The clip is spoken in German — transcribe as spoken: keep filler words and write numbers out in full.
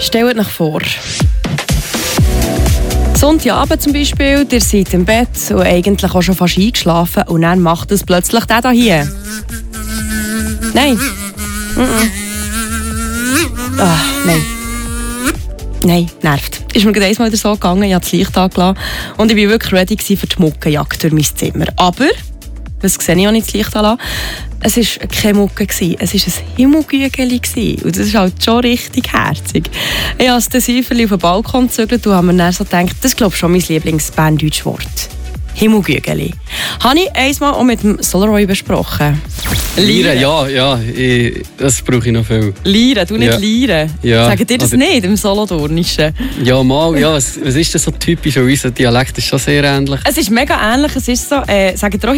Stellt euch vor, Sonntagabend zum Beispiel, ihr seid im Bett und eigentlich auch schon fast eingeschlafen und dann macht es plötzlich der hier. Nein. Mm-mm. Ah, nein. Nein, nervt. Ist mir gerade einmal so gegangen, ich habe das Licht angelassen und ich war wirklich ready für die Muckenjagd durch mein Zimmer. Aber, das sehe ich auch nicht, das Licht anlassen, es war keine Mucke, es war ein Himmelgügeli. Und das ist halt schon richtig herzig. Ich habe das Seiferli auf den Balkon gezögert und habe mir dann so gedacht, das ist glaube ich schon mein Lieblingsbanddeutsch Wort. Himmelgügeli. Habe ich einmal auch mit dem Solaroy besprochen. Lieren, ja, ja, ich, das brauche ich noch viel. Lieren, du nicht ja. Lieren. Ja. Sagen dir das aber, nicht im Solothurnischen? Ja, mal, ja. Was, was ist das so typisch? Unser Dialekt ist schon sehr ähnlich. Es ist mega ähnlich. Es ist so, äh, sagen dir auch